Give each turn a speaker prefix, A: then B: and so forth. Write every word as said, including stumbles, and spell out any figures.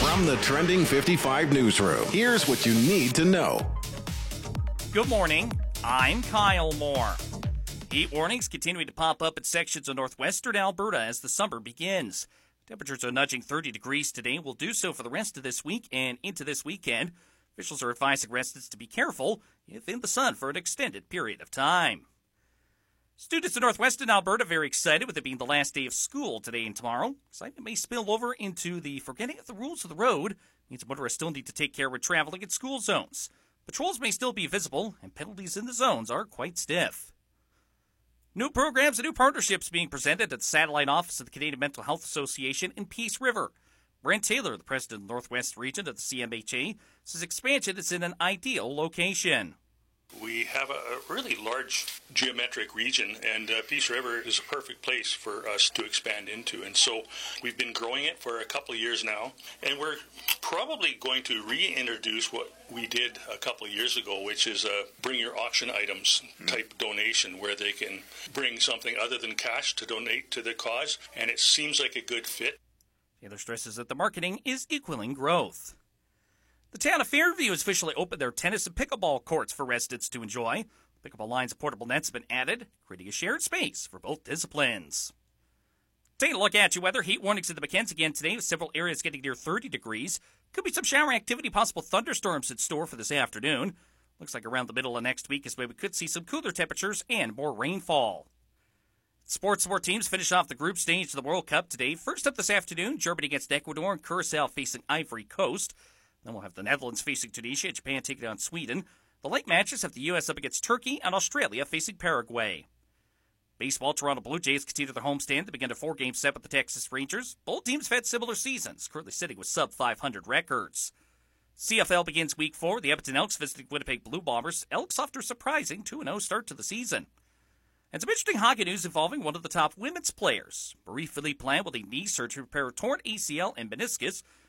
A: From the Trending fifty-five newsroom, here's what you need to know.
B: Good morning. I'm Kyle Moore. Heat warnings continuing to pop up in sections of northwestern Alberta as the summer begins. Temperatures are nudging thirty degrees today. Will do so for the rest of this week and into this weekend. Officials are advising residents to be careful if in the sun for an extended period of time. Students in northwestern Alberta very excited with it being the last day of school today and tomorrow. Excitement may spill over into the forgetting of the rules of the road. Means motorists still need to take care when traveling in school zones. Patrols may still be visible, and penalties in the zones are quite stiff. New programs and new partnerships being presented at the satellite office of the Canadian Mental Health Association in Peace River. Brent Taylor, the president of the Northwest Region of the C M H A, says expansion is in an ideal location.
C: We have a really large geometric region, and uh, Peace River is a perfect place for us to expand into. And so we've been growing it for a couple of years now, and we're probably going to reintroduce what we did a couple of years ago, which is a bring your auction items type donation, where they can bring something other than cash to donate to the cause, and it seems like a good fit.
B: Taylor stresses that the marketing is equaling growth. The town of Fairview has officially opened their tennis and pickleball courts for residents to enjoy. Pickleball lines and portable nets have been added, creating a shared space for both disciplines. Taking a look at your weather, heat warnings in the Mackenzie again today with several areas getting near thirty degrees. Could be some shower activity, possible thunderstorms in store for this afternoon. Looks like around the middle of next week is where we could see some cooler temperatures and more rainfall. Sports sport teams finish off the group stage of the World Cup today. First up this afternoon, Germany against Ecuador and Curacao facing Ivory Coast. Then we'll have the Netherlands facing Tunisia, Japan taking on Sweden. The late matches have the U S up against Turkey and Australia facing Paraguay. Baseball, Toronto Blue Jays continue their homestand to begin a four-game set with the Texas Rangers. Both teams have had similar seasons, currently sitting with sub five hundred records. C F L begins week four. The Edmonton Elks visiting Winnipeg Blue Bombers. Elks after a surprising two and oh start to the season. And some interesting hockey news involving one of the top women's players. Marie-Philippe Plan will need knee surgery to repair a torn A C L and meniscus.